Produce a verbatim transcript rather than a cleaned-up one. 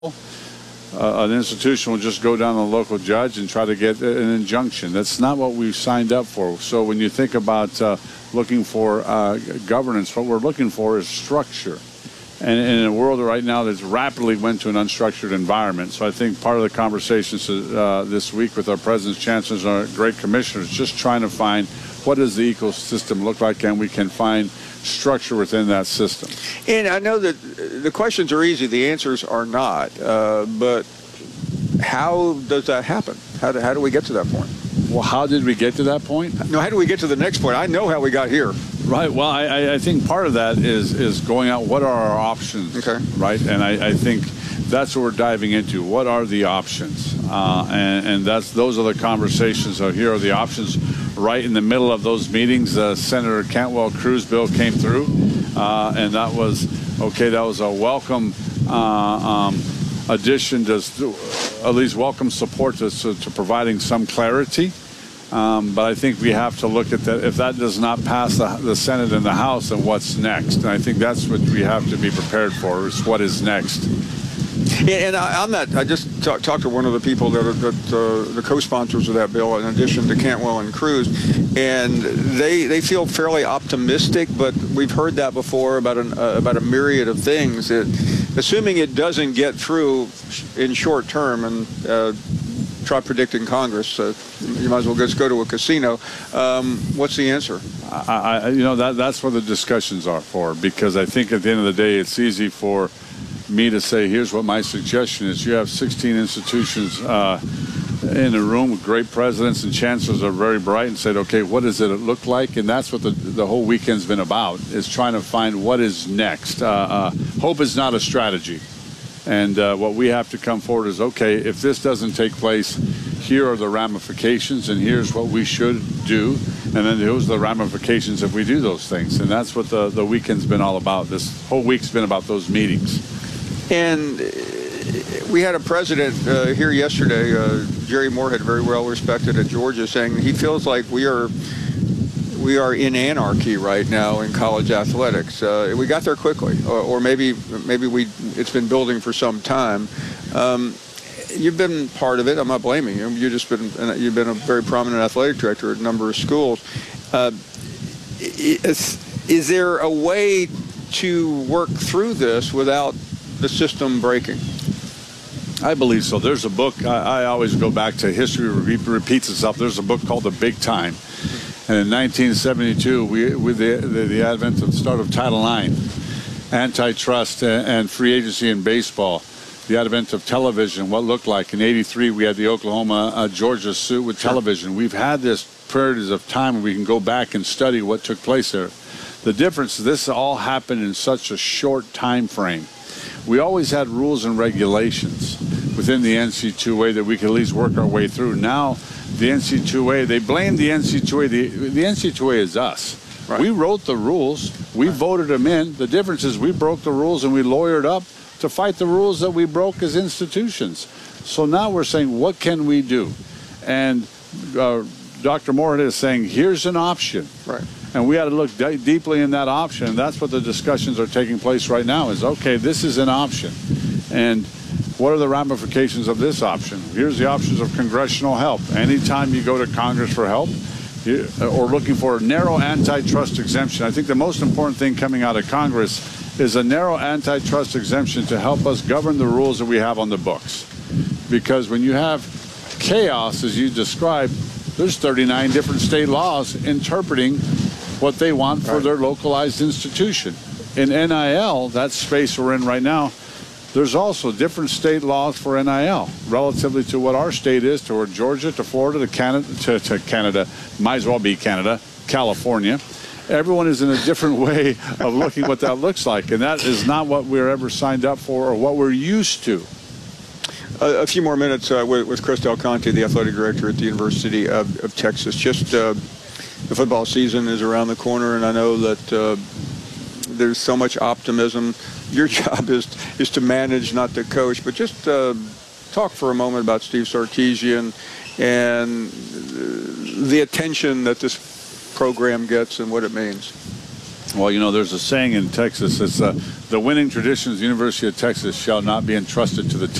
Uh, an institution will just go down to the local judge and try to get an injunction. That's not what we signed up for. So when you think about uh, looking for uh, governance, what we're looking for is structure. And in a world right now that's rapidly went to an unstructured environment. So I think part of the conversations uh, this week with our presidents, chancellors, and our great commissioners, just trying to find what does the ecosystem look like, and we can find structure within that system. And I know that the questions are easy, the answers are not. Uh, but how does that happen? How do, how do we get to that point? Well, how did we get to that point? No, how do we get to the next point? I know how we got here. Right. Well, I, I think part of that is is going out. What are our options? Okay. Right. And I, I think that's what we're diving into. What are the options? Uh, and, and that's those are the conversations. So here are the options. Right in the middle of those meetings, uh, Senator Cantwell Cruz bill came through, uh, and that was okay. That was a welcome uh, um, addition to at least welcome support to, to providing some clarity. Um, but I think we have to look at that. If that does not pass the, the Senate and the House, then what's next? And I think that's what we have to be prepared for, is what is next. And on that, I just talk, talked to one of the people that are that, uh, the co-sponsors of that bill, in addition to Cantwell and Cruz, and they they feel fairly optimistic. But we've heard that before about an uh, about a myriad of things. That, assuming it doesn't get through in short term, and uh, try predicting Congress, uh, you might as well just go to a casino. Um, what's the answer? I, I, you know, that that's what the discussions are for, because I think at the end of the day, it's easy for me to say, here's what my suggestion is. You have sixteen institutions uh, in a room with great presidents, and chancellors are very bright and said, okay, what does it look like? And that's what the, the whole weekend's been about, is trying to find what is next. Uh, uh, hope is not a strategy. And uh, what we have to come forward is, okay, if this doesn't take place, here are the ramifications, and here's what we should do. And then those are the ramifications if we do those things. And that's what the, the weekend's been all about. This whole week's been about those meetings. And we had a president uh, here yesterday, uh, Jerry Moorhead, very well respected at Georgia, saying he feels like we are we are in anarchy right now in college athletics. Uh, we got there quickly, or, or maybe maybe we it's been building for some time. Um, you've been part of it. I'm not blaming you. You've just been you've been a very prominent athletic director at a number of schools. Uh, is, is there a way to work through this without the system breaking? I believe so. There's a book, I, I always go back to history repeats itself. There's a book called The Big Time. And in nineteen seventy-two, we, with the, the, the advent of the start of Title nine, antitrust and, and free agency in baseball, the advent of television, what looked like. In eighty-three, we had the Oklahoma, uh, Georgia suit with television. We've had this periods of time where we can go back and study what took place there. The difference is this all happened in such a short time frame. We always had rules and regulations within the N C double A that we could at least work our way through. Now, the N C double A, they blame the N C double A. The, the N C double A is us. Right. We wrote the rules. We right. voted them in. The difference is we broke the rules and we lawyered up to fight the rules that we broke as institutions. So now we're saying, what can we do? And uh, Doctor Moorhead is saying, here's an option. Right. And we had to look d- deeply in that option. And that's what the discussions are taking place right now is, okay, this is an option. And what are the ramifications of this option? Here's the options of congressional help. Anytime you go to Congress for help you, or looking for a narrow antitrust exemption, I think the most important thing coming out of Congress is a narrow antitrust exemption to help us govern the rules that we have on the books. Because when you have chaos, as you described, there's thirty-nine different state laws interpreting what they want for right. their localized institution. In N I L, that space we're in right now, there's also different state laws for N I L relatively to what our state is, to Georgia, to Florida, to Canada, to, to Canada, might as well be Canada, California. Everyone is in a different way of looking what that looks like, and that is not what we're ever signed up for or what we're used to. A, a few more minutes uh, with, with Chris Del Conte, the athletic director at the University of, of Texas. Just uh, the football season is around the corner, and I know that uh, there's so much optimism. Your job is is to manage, not to coach. But just uh, talk for a moment about Steve Sarkisian and the attention that this program gets and what it means. Well, you know, there's a saying in Texas. It's uh, the winning traditions of the University of Texas shall not be entrusted to the